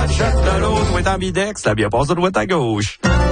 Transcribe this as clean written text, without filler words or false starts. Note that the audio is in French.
achète de l'eau, toi est ambidex, la bien passe de droite à gauche.